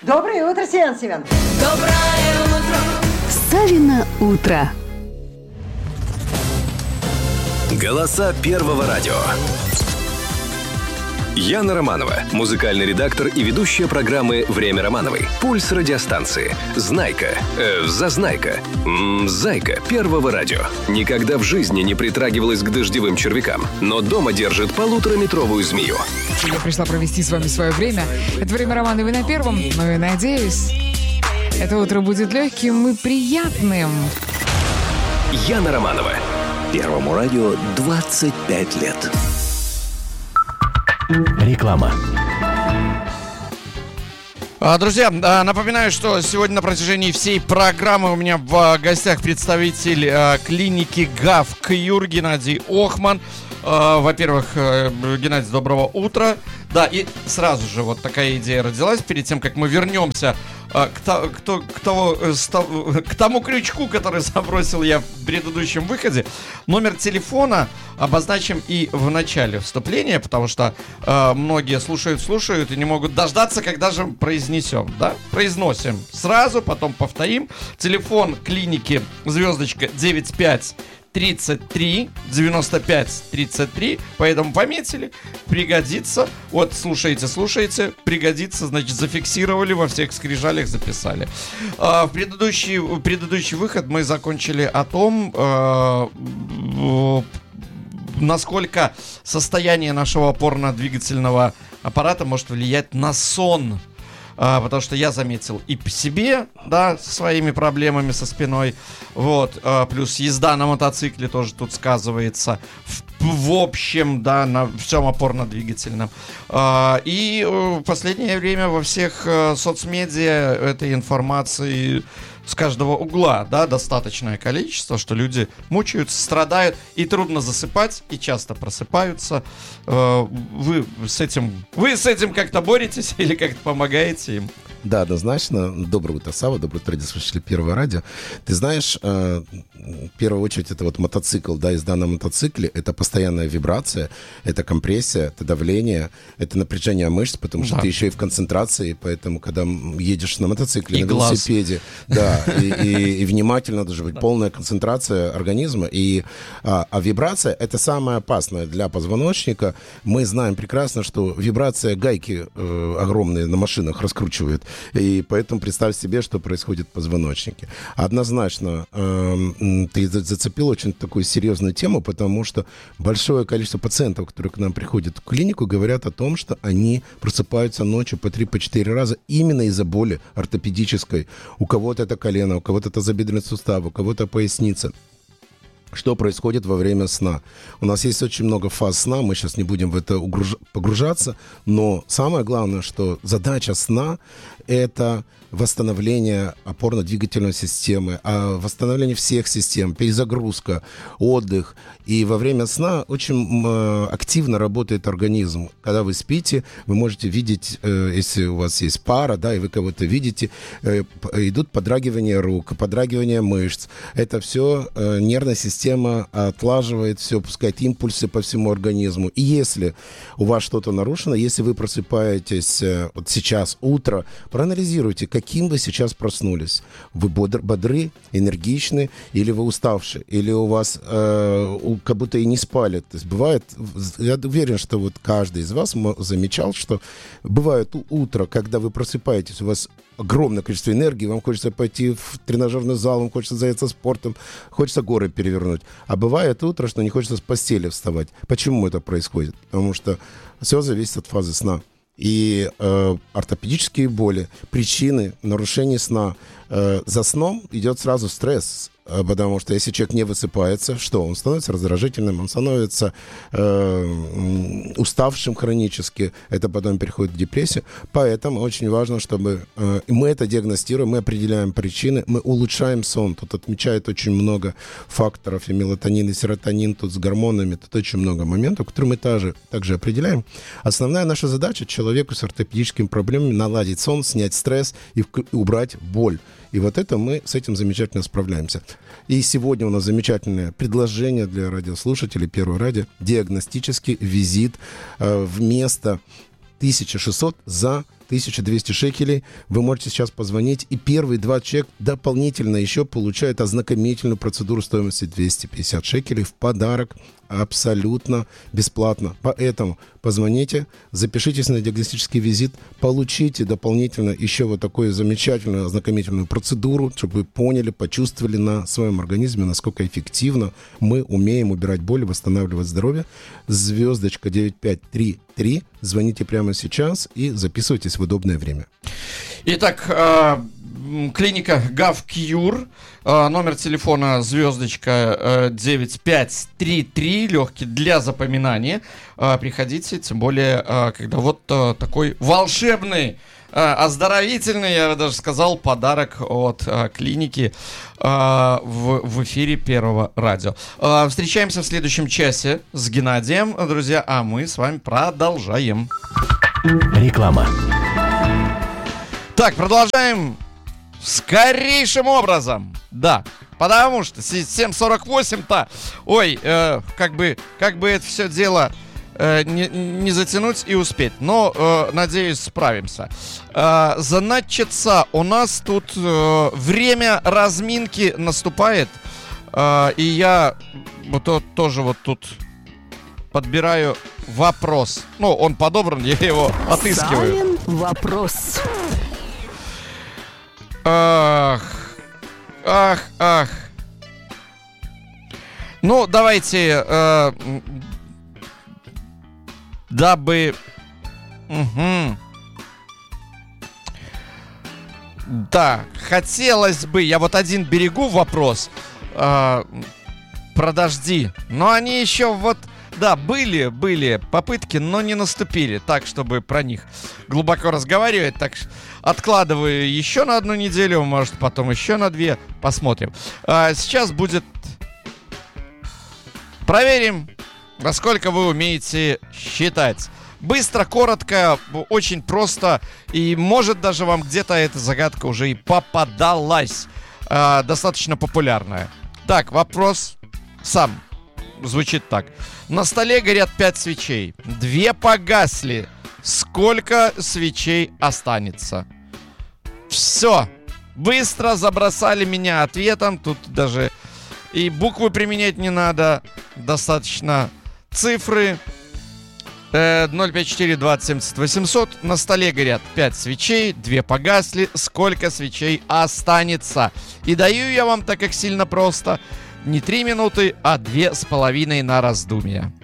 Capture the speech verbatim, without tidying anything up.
Доброе утро, Семен Семенович. Доброе утро. Савино утро. Голоса Первого радио. Яна Романова, музыкальный редактор и ведущая программы «Время Романовой». Пульс радиостанции. Знайка. Э, зазнайка. М-м, зайка Первого радио. Никогда в жизни не притрагивалась к дождевым червякам, но дома держит полутораметровую змею. Я пришла провести с вами свое время. Это «Время Романовой» на Первом, но я надеюсь, это утро будет легким и приятным. Яна Романова. Первому радио двадцать пять лет. Реклама. Друзья, напоминаю, что сегодня на протяжении всей программы у меня в гостях представитель клиники ГАВ-КЮР Геннадий Охман. Во-первых, Геннадий, доброго утра. Да, и сразу же вот такая идея родилась перед тем, как мы вернемся к, то, к, к, того, к тому крючку, который забросил я в предыдущем выходе. Номер телефона обозначим и в начале вступления, потому что э, многие слушают, слушают и не могут дождаться, когда же произнесем, да? Произносим сразу, потом повторим. Телефон клиники звездочка девять пять тридцать три девяносто пять тридцать три, поэтому пометили, пригодится. Вот, слушайте, слушайте, пригодится, значит, зафиксировали, во всех скрижалях записали. А, в предыдущий, в предыдущий выход мы закончили о том, а, насколько состояние нашего опорно-двигательного аппарата может влиять на сон. А, потому что я заметил и по себе, да, со своими проблемами со спиной, вот, а, плюс езда на мотоцикле тоже тут сказывается, в, в общем, да, на всем опорно-двигательном. А, и в последнее время во всех а, соцмедиа этой информации с каждого угла, да, достаточное количество, что люди мучаются, страдают, и трудно засыпать, и часто просыпаются. Вы с этим, вы с этим как-то боретесь или как-то помогаете им? Да, однозначно. Доброе утро, Сава, доброе утро, радиослушатели Первого радио. Ты знаешь, э, в первую очередь это вот мотоцикл, да, езда на мотоцикле, это постоянная вибрация, это компрессия, это давление, это напряжение мышц, потому что да. ты еще и в концентрации, поэтому когда едешь на мотоцикле, и на глаз. велосипеде, да, и, и, и внимательно должна быть полная концентрация организма, и, а, а вибрация это самое опасное для позвоночника. Мы знаем прекрасно, что вибрация гайки э, огромные на машинах раскручивает. И поэтому представь себе, что происходит в позвоночнике. Однозначно, э, ты зацепил очень такую серьезную тему, потому что большое количество пациентов, которые к нам приходят в клинику, говорят о том, что они просыпаются ночью по три-четыре раза именно из-за боли ортопедической. У кого-то это колено, у кого-то это тазобедренный сустав, у кого-то поясница. Что происходит во время сна? У нас есть очень много фаз сна, мы сейчас не будем в это погружаться, но самое главное, что задача сна – это восстановление опорно-двигательной системы, восстановление всех систем, перезагрузка, отдых. И во время сна очень активно работает организм. Когда вы спите, вы можете видеть, если у вас есть пара, да, и вы кого-то видите, идут подрагивания рук, подрагивания мышц. Это все нервная система отлаживает, все пускает импульсы по всему организму. И если у вас что-то нарушено, если вы просыпаетесь вот сейчас, утро, проанализируйте, каким вы сейчас проснулись. Вы бодр, бодры, энергичны, или вы уставшие, или у вас э, как будто и не спали. То есть бывает, я уверен, что вот каждый из вас замечал, что бывает утро, когда вы просыпаетесь, у вас огромное количество энергии, вам хочется пойти в тренажерный зал, вам хочется заняться спортом, хочется горы перевернуть. А бывает утро, что не хочется с постели вставать. Почему это происходит? Потому что все зависит от фазы сна. И э, ортопедические боли, причины нарушения сна. Э, за сном идет сразу стресс, э, потому что если человек не высыпается, что? Он становится раздражительным, он становится э, уставшим хронически, это потом переходит в депрессию. Поэтому очень важно, чтобы э, мы это диагностируем, мы определяем причины, мы улучшаем сон. Тут отмечают очень много факторов, и мелатонин, и серотонин, тут с гормонами, тут очень много моментов, которые мы также, также определяем. Основная наша задача человеку с ортопедическими проблемами наладить сон, снять стресс и убрать боль. И вот это мы с этим замечательно справляемся. И сегодня у нас замечательное предложение для радиослушателей Первого радио. Диагностический визит э, вместо тысяча шестьсот за тысяча двести шекелей. Вы можете сейчас позвонить, и первые два человека дополнительно еще получают ознакомительную процедуру стоимостью двести пятьдесят шекелей в подарок абсолютно бесплатно. Поэтому позвоните, запишитесь на диагностический визит, получите дополнительно еще вот такую замечательную ознакомительную процедуру, чтобы вы поняли, почувствовали на своем организме, насколько эффективно мы умеем убирать боль, восстанавливать здоровье. Звездочка девять пять три три. Звоните прямо сейчас и записывайтесь в удобное время. Итак, э, клиника GavCure, э, номер телефона звездочка э, девять пять три три, легкий для запоминания. Э, приходите, тем более, э, когда вот э, такой волшебный, э, оздоровительный, я бы даже сказал, подарок от э, клиники э, в, в эфире Первого радио. Э, встречаемся в следующем часе с Геннадием, друзья, а мы с вами продолжаем. Реклама. Так, продолжаем скорейшим образом. Да, потому что семь сорок восемь-то, ой, э, как бы, как бы это все дело э, не, не затянуть и успеть. Но, э, надеюсь, справимся. Э, значится, у нас тут э, время разминки наступает. Э, и я вот то, тоже вот тут подбираю вопрос. Ну, он подобран, я его отыскиваю. Савин вопрос. Ах, ах, ах. Ну, давайте, э, дабы... Угу. Да, хотелось бы, я вот один берегу вопрос э, про дожди, но они еще вот... Да, были, были попытки, но не наступили так, чтобы про них глубоко разговаривать. Так откладываю еще на одну неделю, может, потом еще на две. Посмотрим. А сейчас будет... Проверим, насколько вы умеете считать. Быстро, коротко, очень просто. И может даже вам где-то эта загадка уже и попадалась. А, достаточно популярная. Так, вопрос сам звучит так. На столе горят пять свечей. Две погасли. Сколько свечей останется? Все. Быстро забросали меня ответом. Тут даже и буквы применять не надо. Достаточно цифры. ноль пять четыре двадцать семьдесят восемьсот. На столе горят пять свечей. Две погасли. Сколько свечей останется? И даю я вам, так как сильно просто, не три минуты, а две с половиной на раздумье.